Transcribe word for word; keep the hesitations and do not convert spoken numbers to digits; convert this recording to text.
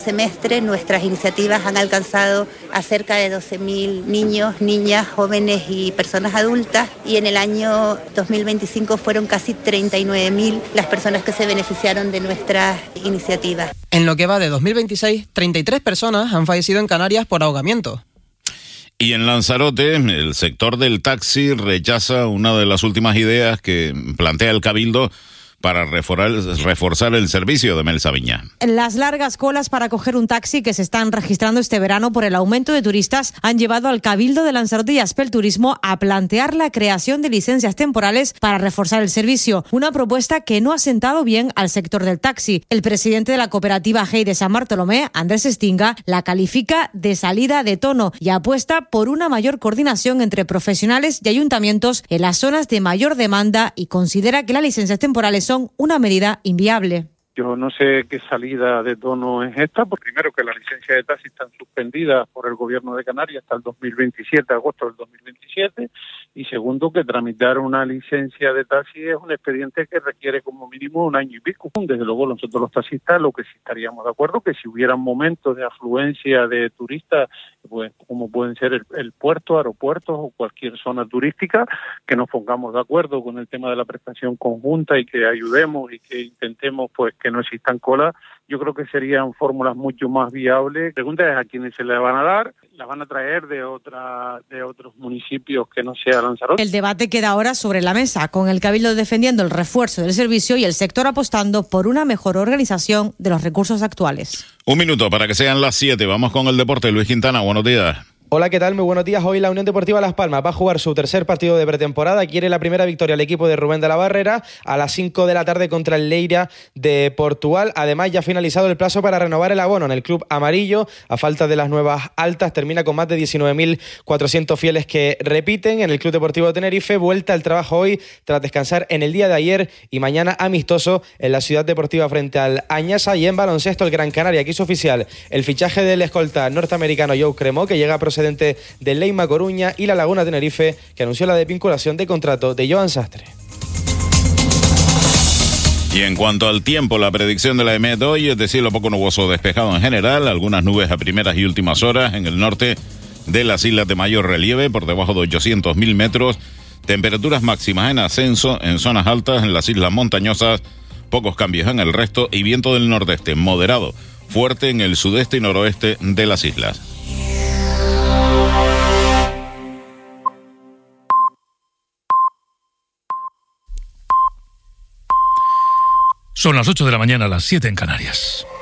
semestre nuestras iniciativas han alcanzado a cerca de doce mil niños, niñas, jóvenes y personas adultas, y en el año dos mil veinticinco fueron casi treinta y nueve mil las personas que se beneficiaron de nuestras iniciativas. En lo que va de dos mil veintiséis, treinta y tres personas han fallecido en Canarias por ahogamiento. Y en Lanzarote, el sector del taxi rechaza una de las últimas ideas que plantea el Cabildo para reforzar, reforzar el servicio de Melsa Viña. Las largas colas para coger un taxi que se están registrando este verano por el aumento de turistas han llevado al Cabildo de Lanzarote y a Aspel Turismo a plantear la creación de licencias temporales para reforzar el servicio, una propuesta que no ha sentado bien al sector del taxi. El presidente de la cooperativa G E I de San Bartolomé, Andrés Estinga, la califica de salida de tono y apuesta por una mayor coordinación entre profesionales y ayuntamientos en las zonas de mayor demanda, y considera que las licencias temporales son una medida inviable. Yo no sé qué salida de tono es esta, porque primero que las licencias de taxi están suspendidas por el Gobierno de Canarias hasta el dos mil veintisiete, agosto del dos mil veintisiete, y segundo que tramitar una licencia de taxi es un expediente que requiere como mínimo un año y pico. Desde luego nosotros los taxistas lo que sí estaríamos de acuerdo que si hubieran momentos de afluencia de turistas, pues como pueden ser el, el puerto, aeropuertos o cualquier zona turística, que nos pongamos de acuerdo con el tema de la prestación conjunta y que ayudemos y que intentemos pues que no existan colas. Yo creo que serían fórmulas mucho más viables. La pregunta es a quiénes se les van a dar. Las van a traer de otra, de otros municipios que no sea Lanzarote. El debate queda ahora sobre la mesa, con el Cabildo defendiendo el refuerzo del servicio y el sector apostando por una mejor organización de los recursos actuales. Un minuto para que sean las siete. Vamos con el deporte. Luis Quintana, buenos días. Hola, ¿qué tal? Muy buenos días. Hoy la Unión Deportiva Las Palmas va a jugar su tercer partido de pretemporada. Quiere la primera victoria al equipo de Rubén de la Barrera a las cinco de la tarde contra el Lleida de Portugal. Además, ya ha finalizado el plazo para renovar el abono en el club amarillo. A falta de las nuevas altas, termina con más de diecinueve mil cuatrocientos fieles que repiten. En el Club Deportivo de Tenerife, vuelta al trabajo hoy tras descansar en el día de ayer, y mañana amistoso en la Ciudad Deportiva frente al Añasa. Y en baloncesto, el Gran Canaria, que hizo oficial el fichaje del escolta norteamericano Joe Cremo, que llega a proceder de Leima Coruña, y la Laguna Tenerife, que anunció la desvinculación de contrato de Joan Sastre. Y en cuanto al tiempo, la predicción de la EMET hoy es de cielo poco nuboso despejado en general, algunas nubes a primeras y últimas horas en el norte de las islas de mayor relieve, por debajo de ochocientos mil metros, temperaturas máximas en ascenso en zonas altas en las islas montañosas, pocos cambios en el resto, y viento del nordeste moderado, fuerte en el sudeste y noroeste de las islas. Son las ocho de la mañana, las siete en Canarias.